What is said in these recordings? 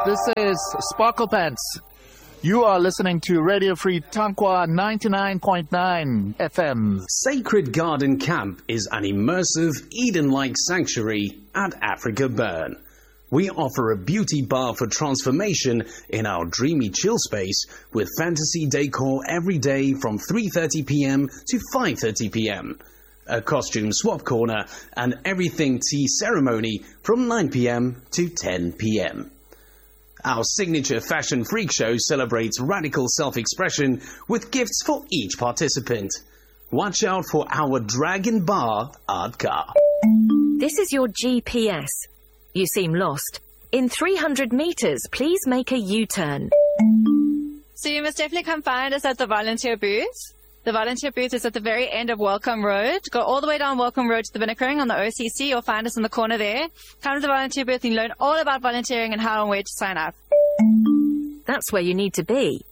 This is Sparkle Pants. You are listening to Radio Free Tankwa 99.9 FM. Sacred Garden Camp is an immersive Eden-like sanctuary at Africa Burn. We offer a beauty bar for transformation in our dreamy chill space with fantasy decor every day from 3:30 p.m. to 5:30 p.m. A costume swap corner and everything tea ceremony from 9 p.m. to 10 p.m. Our signature fashion freak show celebrates radical self-expression with gifts for each participant. Watch out for our Dragon Bar art car. This is your GPS. You seem lost. In 300 meters, please make a U-turn. So you must definitely come find us at the volunteer booth. The volunteer booth is at the very end of Welcome Road. Go all the way down Welcome Road to the Binnackering on the OCC, or find us in the corner there. Come to the volunteer booth and learn all about volunteering and how and where to sign up. That's where you need to be.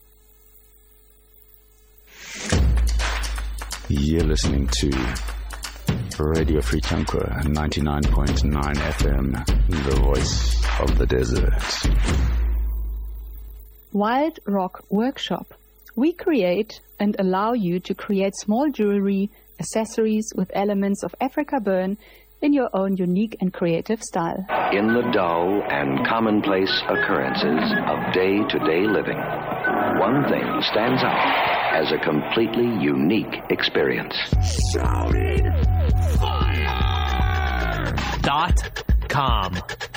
You're listening to Radio Free Tankwa 99.9 FM, the voice of the desert. Wild Rock Workshop. We create and allow you to create small jewelry, accessories with elements of Africa Burn in your own unique and creative style. In the dull and commonplace occurrences of day-to-day living, one thing stands out as a completely unique experience. ShoutingFire.com.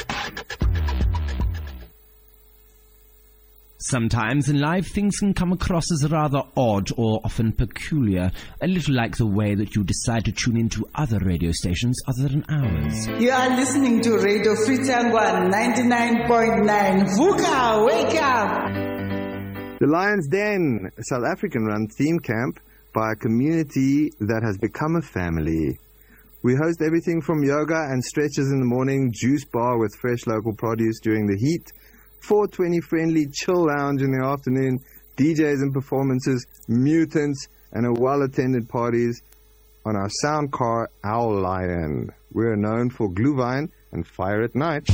Sometimes in life things can come across as rather odd or often peculiar, a little like the way that you decide to tune into other radio stations other than ours. You are listening to Radio Free Tankwa 99.9. VUCA, wake up! The Lion's Den, a South African-run theme camp by a community that has become a family. We host everything from yoga and stretches in the morning, juice bar with fresh local produce during the heat, 420 friendly chill lounge in the afternoon, DJs and performances, mutants, and a well-attended parties on our sound car, Owl Lion. We're known for Glühwein and fire at night.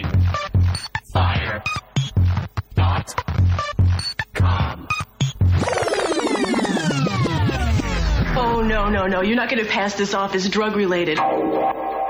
ShoutingFire.com. Oh, no. You're not going to pass this off as drug-related.